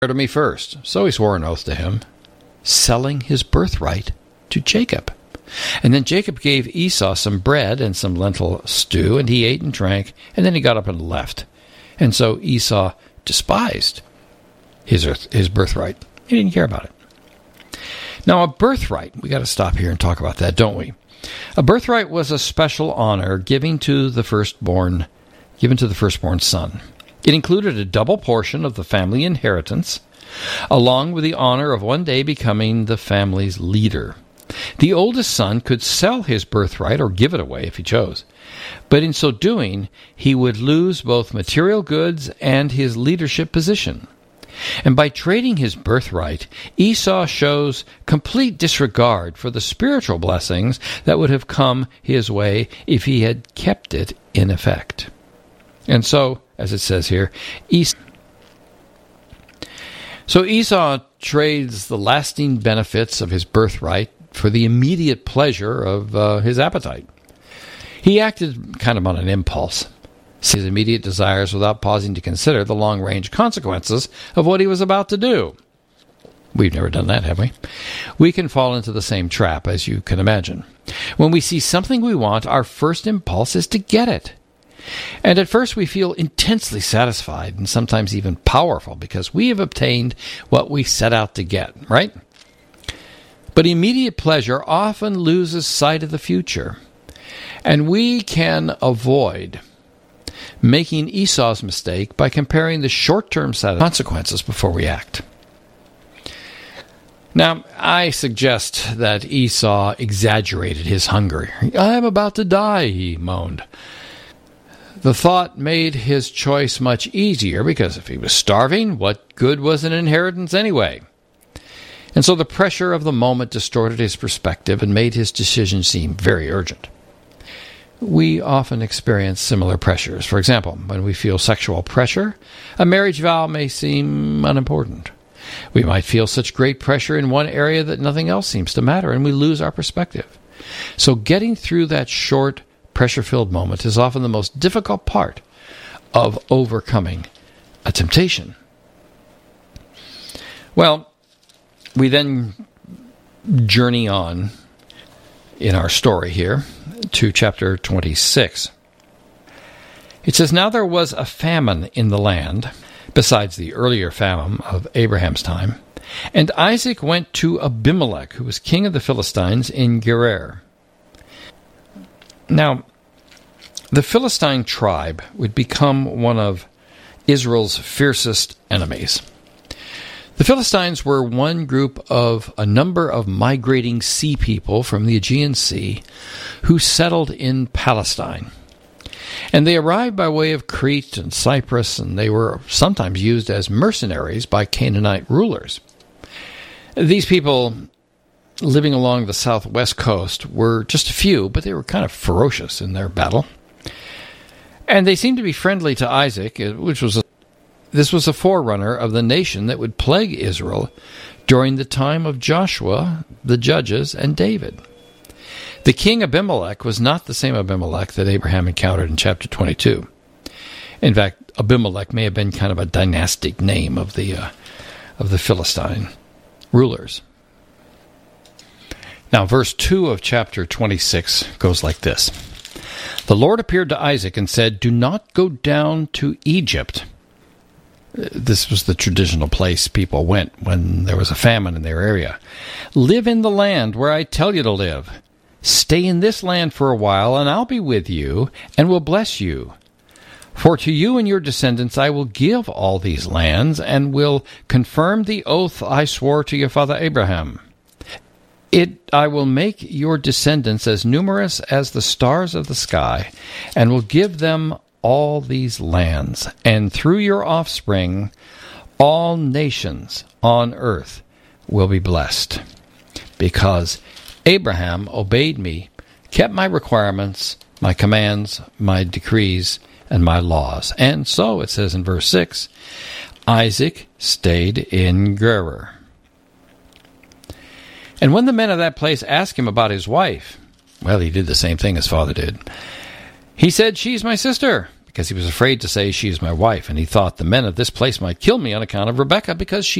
to me first. So he swore an oath to him, selling his birthright to Jacob. And then Jacob gave Esau some bread and some lentil stew, and he ate and drank, and then he got up and left. And so Esau despised his birthright. He didn't care about it. Now, a birthright, we got to stop here and talk about that, don't we? A birthright was a special honor given to the firstborn son. It included a double portion of the family inheritance, along with the honor of one day becoming the family's leader. The oldest son could sell his birthright or give it away if he chose, but in so doing, he would lose both material goods and his leadership position. And by trading his birthright, Esau shows complete disregard for the spiritual blessings that would have come his way if he had kept it in effect. And so, as it says here, Esau trades the lasting benefits of his birthright for the immediate pleasure of his appetite. He acted kind of on an impulse, his immediate desires without pausing to consider the long-range consequences of what he was about to do. We've never done that, have we? We can fall into the same trap, as you can imagine. When we see something we want, our first impulse is to get it. And at first we feel intensely satisfied and sometimes even powerful because we have obtained what we set out to get, right? But immediate pleasure often loses sight of the future, and we can avoid making Esau's mistake by comparing the short-term consequences before we act. Now, I suggest that Esau exaggerated his hunger. "I'm about to die," he moaned. The thought made his choice much easier because if he was starving, what good was an inheritance anyway? And so the pressure of the moment distorted his perspective and made his decision seem very urgent. We often experience similar pressures. For example, when we feel sexual pressure, a marriage vow may seem unimportant. We might feel such great pressure in one area that nothing else seems to matter, and we lose our perspective. So getting through that short, pressure-filled moment is often the most difficult part of overcoming a temptation. Well, we then journey on in our story here to chapter 26. It says, "Now there was a famine in the land, besides the earlier famine of Abraham's time, and Isaac went to Abimelech, who was king of the Philistines in Gerar." Now, the Philistine tribe would become one of Israel's fiercest enemies. The Philistines were one group of a number of migrating sea people from the Aegean Sea who settled in Palestine. And they arrived by way of Crete and Cyprus, and they were sometimes used as mercenaries by Canaanite rulers. These people living along the southwest coast were just a few, but they were kind of ferocious in their battle. And they seemed to be friendly to Isaac, this was a forerunner of the nation that would plague Israel during the time of Joshua, the judges, and David. The king Abimelech was not the same Abimelech that Abraham encountered in chapter 22. In fact, Abimelech may have been kind of a dynastic name of the Philistine rulers. Now, verse 2 of chapter 26 goes like this. "The Lord appeared to Isaac and said, 'Do not go down to Egypt.'" This was the traditional place people went when there was a famine in their area. "Live in the land where I tell you to live. Stay in this land for a while, and I'll be with you and will bless you. For to you and your descendants I will give all these lands, and will confirm the oath I swore to your father Abraham. I will make your descendants as numerous as the stars of the sky, and will give them all these lands, and through your offspring all nations on earth will be blessed, because Abraham obeyed me, kept my requirements, my commands, my decrees, and my laws." And so, it says in verse 6, Isaac stayed in Gerar. And when the men of that place asked him about his wife, well, he did the same thing his father did. He said, "She's my sister," because he was afraid to say she is my wife, and he thought the men of this place might kill me on account of Rebekah, because she